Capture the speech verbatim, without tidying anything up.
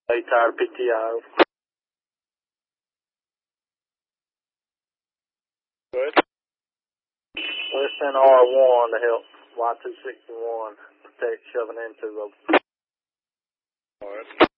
A-Tire P T I, over. Go ahead. Let's send R one to help Y two sixty-one protect shoving into, over. All right.